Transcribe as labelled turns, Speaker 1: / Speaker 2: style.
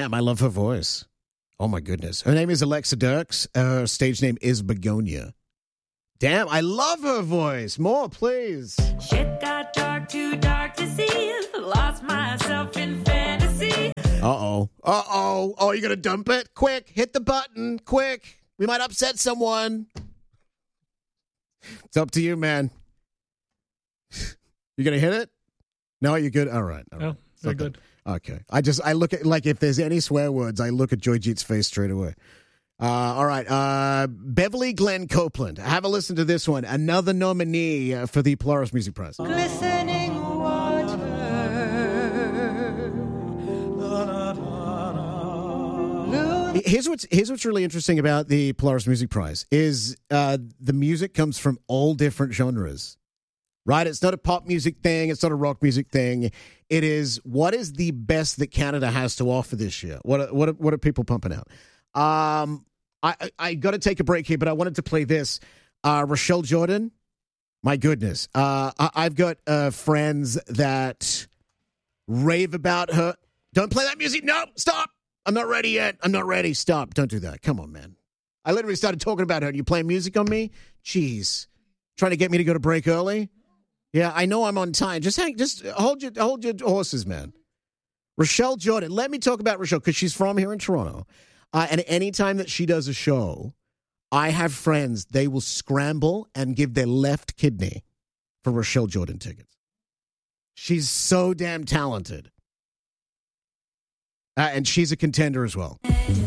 Speaker 1: Damn, I love her voice. Oh, my goodness. Her name is Alexa Dirks. Her stage name is Begonia. Damn, I love her voice. More, please.
Speaker 2: Shit got dark, too dark to see. Lost myself in fantasy.
Speaker 1: Uh-oh. Uh-oh. Oh, you going to dump it? Quick, hit the button. Quick. We might upset someone. It's up to you, man. You going to hit it? No, you're good? All right. All right.
Speaker 3: Oh, very good.
Speaker 1: Okay. I look at, like, if there's any swear words, I look at Joyjeet's face straight away. All right. Beverly Glenn Copeland. Have a listen to this one. Another nominee for the Polaris Music Prize.
Speaker 2: Glistening water.
Speaker 1: Here's what's really interesting about the Polaris Music Prize is the music comes from all different genres, right? It's not a pop music thing. It's not a rock music thing. It is what is the best that Canada has to offer this year? What are people pumping out? I got to take a break here, but I wanted to play this. Rochelle Jordan, my goodness. I've got friends that rave about her. Don't play that music. No, stop. I'm not ready yet. I'm not ready. Stop. Don't do that. Come on, man. I literally started talking about her. And you playing music on me? Jeez. Trying to get me to go to break early? Yeah, I know I'm on time. Just hold your horses, man. Rochelle Jordan. Let me talk about Rochelle because she's from here in Toronto. And any time that she does a show, I have friends, they will scramble and give their left kidney for Rochelle Jordan tickets. She's so damn talented. And she's a contender as well.